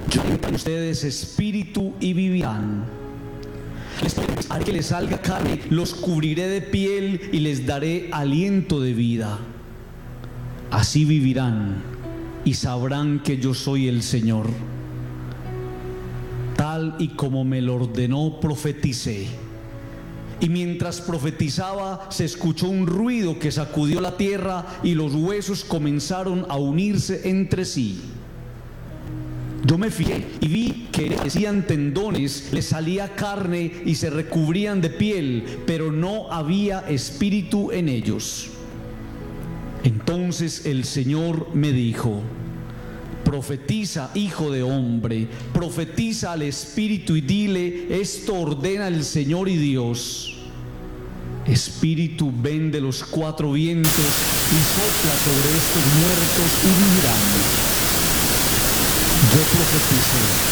Yo daré para ustedes espíritu y vivirán. Haré que les salga carne, los cubriré de piel y les daré aliento de vida. Así vivirán y sabrán que yo soy el Señor. Tal y como me lo ordenó, profeticé. Y mientras profetizaba, se escuchó un ruido que sacudió la tierra y los huesos comenzaron a unirse entre sí. Yo me fijé y vi que parecían tendones, les salía carne y se recubrían de piel, pero no había espíritu en ellos. Entonces el Señor me dijo: profetiza, hijo de hombre, profetiza al espíritu y dile: esto ordena el Señor y Dios. Espíritu, ven de los cuatro vientos y sopla sobre estos muertos y vivirán. Yo profeticé